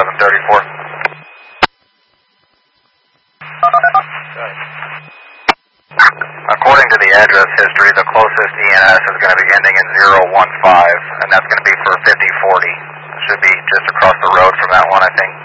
1134. According to the address history, the closest ENS is going to be ending in 015, and that's going to be for 5040. It should be just across the road from that one, I think.